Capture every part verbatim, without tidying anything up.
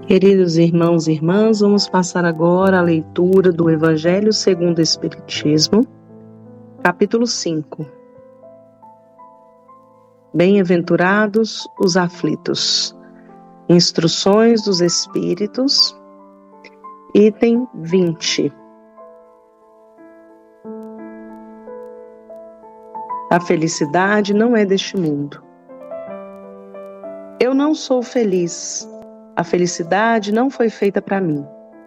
Queridos irmãos e irmãs, vamos passar agora a leitura do Evangelho segundo o Espiritismo, capítulo cinco. Bem-aventurados os aflitos. Instruções dos Espíritos, item vinte. A felicidade não é deste mundo. Eu não sou feliz. A felicidade não foi feita para mim.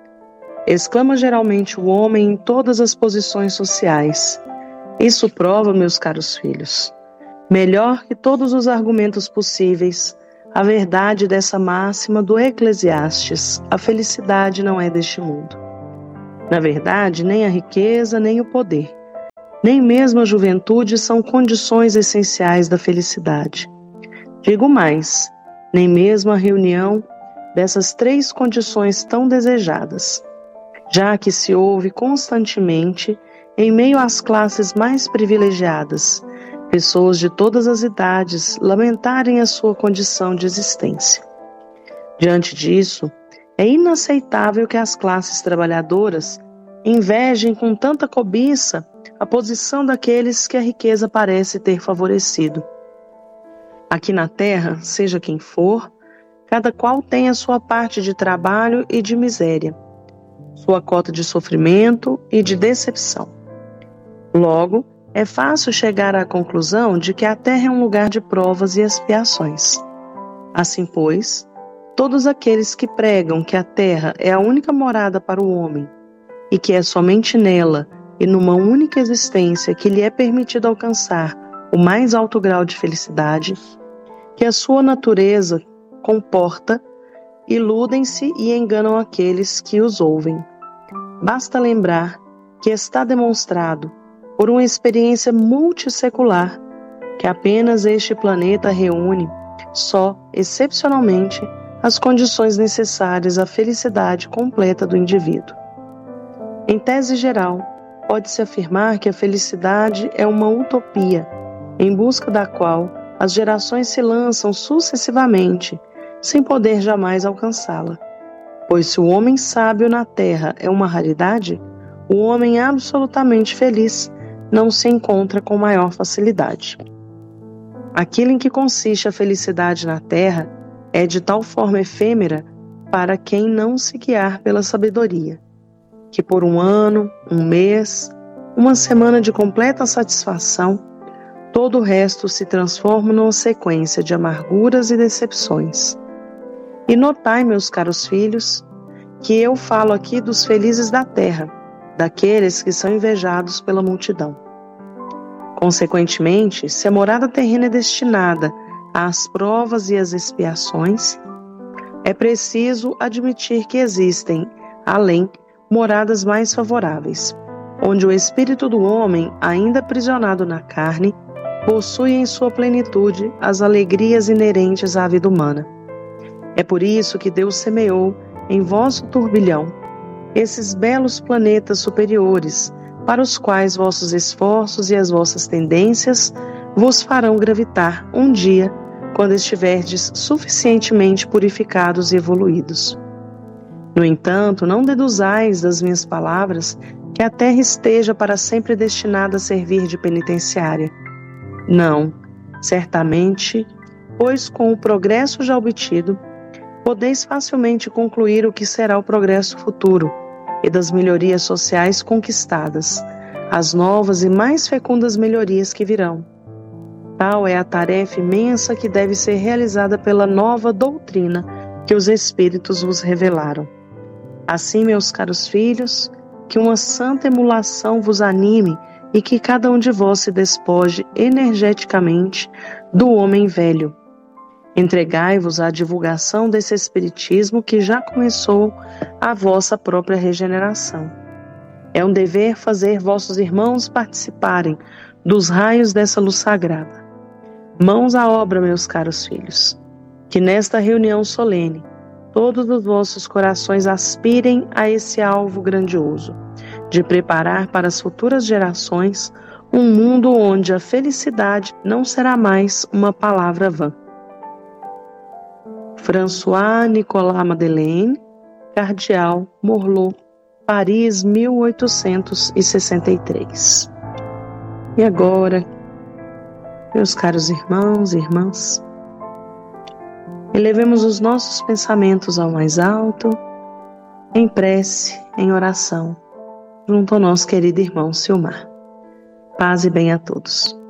Exclama geralmente o homem em todas as posições sociais. Isso prova, meus caros filhos, melhor que todos os argumentos possíveis, a verdade dessa máxima do Eclesiastes: a felicidade não é deste mundo. Na verdade, nem a riqueza, nem o poder, nem mesmo a juventude são condições essenciais da felicidade. Digo mais, nem mesmo a reunião dessas três condições tão desejadas, já que se ouve constantemente, em meio às classes mais privilegiadas, pessoas de todas as idades lamentarem a sua condição de existência. Diante disso, é inaceitável que as classes trabalhadoras invejem com tanta cobiça a posição daqueles que a riqueza parece ter favorecido. Aqui na terra, seja quem for, cada qual tem a sua parte de trabalho e de miséria, sua cota de sofrimento e de decepção. Logo, é fácil chegar à conclusão de que a terra é um lugar de provas e expiações. Assim, pois, todos aqueles que pregam que a terra é a única morada para o homem e que é somente nela e numa única existência que lhe é permitido alcançar o mais alto grau de felicidade, que a sua natureza comporta, iludem-se e enganam aqueles que os ouvem. Basta lembrar que está demonstrado, por uma experiência multissecular, que apenas este planeta reúne, só excepcionalmente, as condições necessárias à felicidade completa do indivíduo. Em tese geral, pode-se afirmar que a felicidade é uma utopia, em busca da qual as gerações se lançam sucessivamente, sem poder jamais alcançá-la. Pois se o homem sábio na terra é uma raridade, o homem absolutamente feliz não se encontra com maior facilidade. Aquilo em que consiste a felicidade na terra é de tal forma efêmera para quem não se guiar pela sabedoria, que por um ano, um mês, uma semana de completa satisfação, todo o resto se transforma numa sequência de amarguras e decepções. E notai, meus caros filhos, que eu falo aqui dos felizes da terra, daqueles que são invejados pela multidão. Consequentemente, se a morada terrena é destinada às provas e às expiações, é preciso admitir que existem, além, moradas mais favoráveis, onde o espírito do homem, ainda aprisionado na carne, possui em sua plenitude as alegrias inerentes à vida humana. É por isso que Deus semeou em vosso turbilhão esses belos planetas superiores, para os quais vossos esforços e as vossas tendências vos farão gravitar um dia, quando estiverdes suficientemente purificados e evoluídos. No entanto, não deduzais das minhas palavras que a terra esteja para sempre destinada a servir de penitenciária. Não, certamente, pois com o progresso já obtido, podeis facilmente concluir o que será o progresso futuro e das melhorias sociais conquistadas, as novas e mais fecundas melhorias que virão. Tal é a tarefa imensa que deve ser realizada pela nova doutrina que os Espíritos vos revelaram. Assim, meus caros filhos, que uma santa emulação vos anime e que cada um de vós se despoje energeticamente do homem velho. Entregai-vos à divulgação desse Espiritismo que já começou a vossa própria regeneração. É um dever fazer vossos irmãos participarem dos raios dessa luz sagrada. Mãos à obra, meus caros filhos, que nesta reunião solene todos os vossos corações aspirem a esse alvo grandioso, de preparar para as futuras gerações um mundo onde a felicidade não será mais uma palavra vã. François Nicolas Madeleine, cardeal, Morlot, Paris, mil oitocentos e sessenta e três. E agora, meus caros irmãos e irmãs, elevemos os nossos pensamentos ao mais alto, em prece, em oração, junto ao nosso querido irmão Silmar. Paz e bem a todos.